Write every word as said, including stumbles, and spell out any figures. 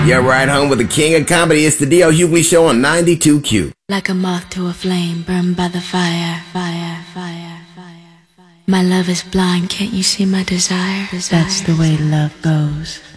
You're right home with the king of comedy. It's the D L Hughley Show on ninety-two Q. Like a moth to a flame, burned by the fire, fire, fire, fire, fire. My love is blind, can't you see my desire? desire. That's the way love goes.